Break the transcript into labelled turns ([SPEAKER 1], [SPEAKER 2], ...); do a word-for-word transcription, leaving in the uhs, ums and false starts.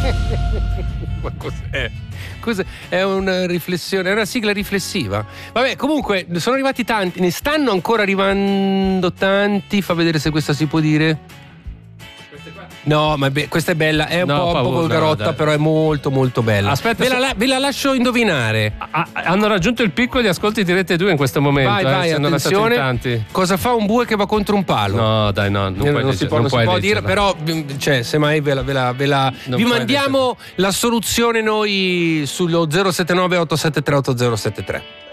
[SPEAKER 1] Ma cos'è? Cos'è? È una riflessione, è una sigla riflessiva. Vabbè, comunque sono arrivati tanti, ne stanno ancora arrivando tanti. Fa vedere se questa si può dire. No, ma be- questa è bella, è un
[SPEAKER 2] No,
[SPEAKER 1] po',
[SPEAKER 2] paura,
[SPEAKER 1] un po' volgarotta,
[SPEAKER 2] no,
[SPEAKER 1] però è molto molto bella.
[SPEAKER 2] Aspetta,
[SPEAKER 1] ve la,
[SPEAKER 2] so-
[SPEAKER 1] la- ve la lascio indovinare.
[SPEAKER 2] Ah, hanno raggiunto il picco di ascolti di Rete due in questo momento.
[SPEAKER 1] Vai,
[SPEAKER 2] eh,
[SPEAKER 1] vai,
[SPEAKER 2] sono andati in
[SPEAKER 1] attenzione.
[SPEAKER 2] tanti.
[SPEAKER 1] Cosa fa un bue che va contro un palo?
[SPEAKER 2] No, dai, no, non,
[SPEAKER 1] Eh,
[SPEAKER 2] puoi
[SPEAKER 1] non si
[SPEAKER 2] leggerla,
[SPEAKER 1] può,
[SPEAKER 2] non
[SPEAKER 1] non si
[SPEAKER 2] puoi
[SPEAKER 1] può dire,
[SPEAKER 2] leggerla.
[SPEAKER 1] però cioè, semmai ve la, ve la, ve la
[SPEAKER 2] Non
[SPEAKER 1] vi
[SPEAKER 2] puoi
[SPEAKER 1] mandiamo la soluzione noi sullo zero sette nove otto sette tre otto zero sette tre.